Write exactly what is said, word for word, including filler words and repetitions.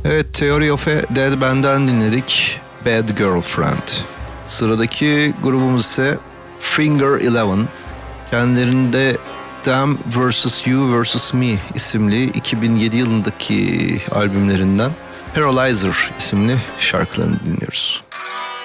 Evet, Theory of a Dead Band'den dinledik Bad Girlfriend. Sıradaki grubumuz ise Finger Eleven. Kendilerinde Them versus. You versus. Me isimli iki bin yedi yılındaki albümlerinden Paralyzer isimli şarkılarını dinliyoruz.